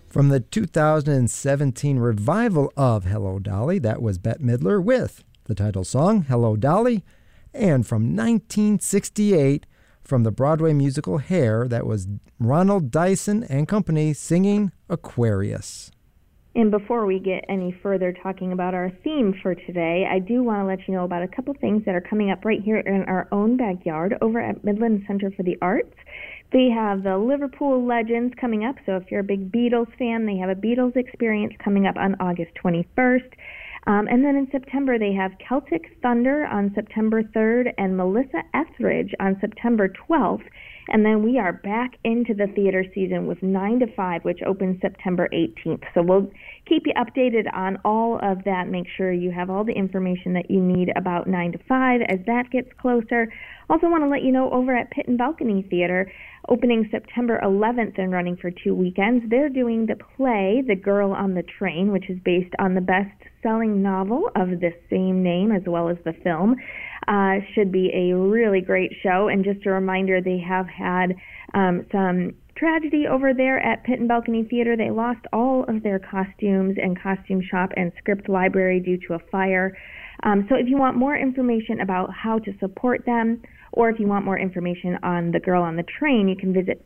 From the 2017 revival of Hello Dolly, that was Bette Midler with the title song, Hello Dolly. And from 1968, from the Broadway musical Hair, that was Ronald Dyson and Company singing Aquarius. And before we get any further talking about our theme for today, I do want to let you know about a couple things that are coming up right here in our own backyard over at Midland Center for the Arts. They have the Liverpool Legends coming up, so if you're a big Beatles fan, they have a Beatles experience coming up on August 21st. And then in September, they have Celtic Thunder on September 3rd and Melissa Etheridge on September 12th. And then we are back into the theater season with 9 to 5, which opens September 18th. So we'll keep you updated on all of that. Make sure you have all the information that you need about 9 to 5 as that gets closer. Also want to let you know over at Pit and Balcony Theater, opening September 11th and running for 2 weekends, they're doing the play The Girl on the Train, which is based on the best-selling novel of the same name as well as the film. Should be a really great show. And just a reminder, they have had some tragedy over there at Pit and Balcony Theater. They lost all of their costumes and costume shop and script library due to a fire. So if you want more information about how to support them, or if you want more information on The Girl on the Train, you can visit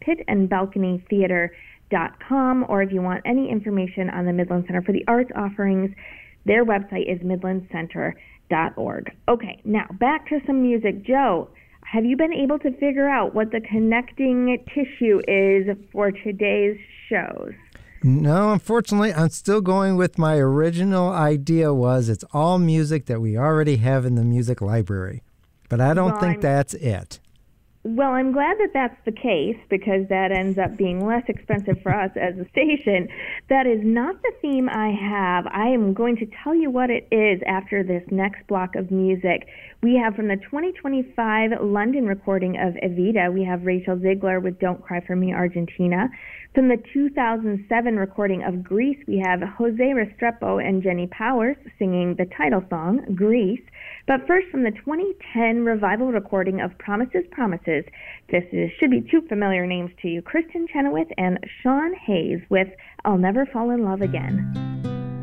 pitandbalconytheater.com, or if you want any information on the Midland Center for the Arts offerings, their website is midlandcenter.org. Okay, now back to some music. Joe, have you been able to figure out what the connecting tissue is for today's shows? No, unfortunately, I'm still going with my original idea was it's all music that we already have in the music library. But I don't think that's it. Well, I'm glad that that's the case, because that ends up being less expensive for us as a station. That is not the theme I have. I am going to tell you what it is after this next block of music. We have from the 2025 London recording of Evita, we have Rachel Ziegler with Don't Cry for Me, Argentina. From the 2007 recording of Grease, we have Jose Restrepo and Jenny Powers singing the title song, Grease. But first, from the 2010 revival recording of Promises, Promises, should be two familiar names to you, Kristen Chenoweth and Sean Hayes with I'll Never Fall in Love Again.